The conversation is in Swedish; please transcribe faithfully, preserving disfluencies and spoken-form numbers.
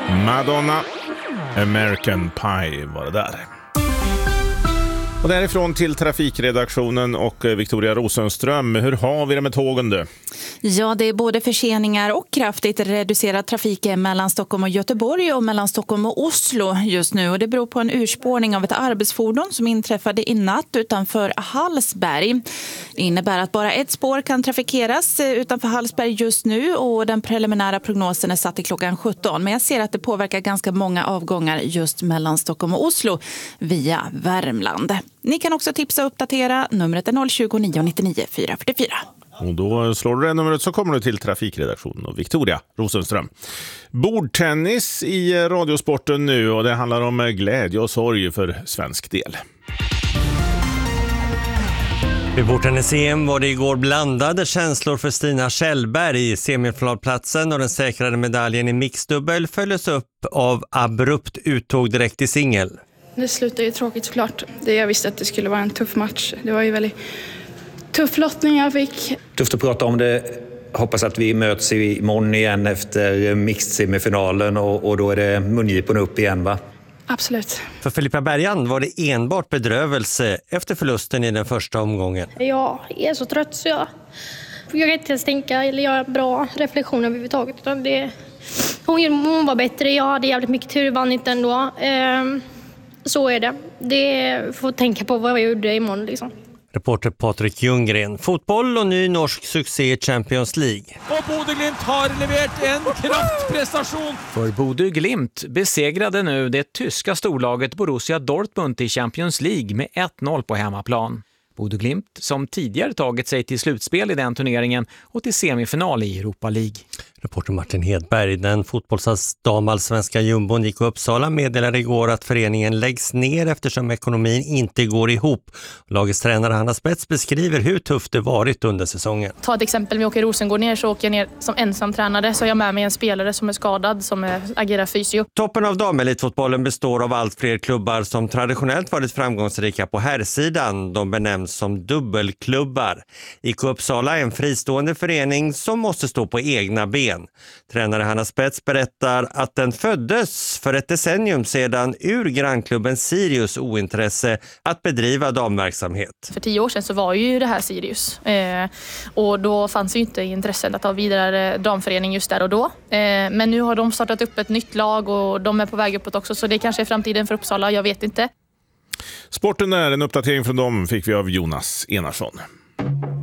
Madonna, American Pie var det där. Och därifrån till trafikredaktionen och Victoria Rosenström. Hur har vi det med tågen du? Ja, det är både förseningar och kraftigt reducerad trafik mellan Stockholm och Göteborg och mellan Stockholm och Oslo just nu. Och det beror på en urspårning av ett arbetsfordon som inträffade i natt utanför Hallsberg. Det innebär att bara ett spår kan trafikeras utanför Hallsberg just nu och den preliminära prognosen är satt till klockan sjutton. Men jag ser att det påverkar ganska många avgångar just mellan Stockholm och Oslo via Värmland. Ni kan också tipsa och uppdatera. Numret är noll tjugo nio nittionio fyra fyrtiofyra. Och då slår du det numret så kommer du till trafikredaktionen och Victoria Rosenström. Bordtennis i Radiosporten nu och det handlar om glädje och sorg för svensk del. Vid bordtennis-E M var det igår blandade känslor för Stina Kjellberg. Semifinalplatsen och den säkrade medaljen i mixdubbel följdes upp av abrupt uttåg direkt i singel. Det slutade ju tråkigt såklart. Det jag visste att det skulle vara en tuff match. Det var ju väldigt tuff lottning jag fick. Tufft att prata om det. Hoppas att vi möts imorgon igen efter mixed-semifinalen och, och då är det mungipen upp igen va? Absolut. För Filippa Bergan var det enbart bedrövelse efter förlusten i den första omgången. Jag är så trött så jag, jag kan inte ens tänka eller göra bra reflektioner överhuvudtaget. Utan det, hon, hon var bättre, jag hade jävligt mycket tur, vann inte ändå. Ehm, så är det. Det får tänka på vad jag gjorde imorgon liksom. Reporter Patrik Ljunggren. Fotboll och ny norsk succé i Champions League. Och Bodø Glimt har levererat en kraftprestation. För Bodø Glimt besegrade nu det tyska storlaget Borussia Dortmund i Champions League med ett noll på hemmaplan. Bodø Glimt som tidigare tagit sig till slutspel i den turneringen och till semifinal i Europa League. Reporter Martin Hedberg, den fotbollsdamallsvenska jumbon gick Uppsala meddelade igår att föreningen läggs ner eftersom ekonomin inte går ihop. Lagets tränare Hanna Spets beskriver hur tufft det varit under säsongen. Ta ett exempel, vi åker Rosengård ner så åker jag ner som ensam tränare. Så jag med mig en spelare som är skadad som är, agerar fysio. Toppen av damelitfotbollen består av allt fler klubbar som traditionellt varit framgångsrika på herrsidan. De benämns som dubbelklubbar. I K Uppsala är en fristående förening som måste stå på egna ben. Tränare Hanna Spets berättar att den föddes för ett decennium sedan ur grannklubben Sirius ointresse att bedriva damverksamhet. För tio år sedan så var ju det här Sirius eh, och då fanns ju inte intresset att ha vidare damförening just där och då. Eh, men nu har de startat upp ett nytt lag och de är på väg uppåt också så det kanske är framtiden för Uppsala, jag vet inte. Sporten är en uppdatering från dem fick vi av Jonas Enarsson.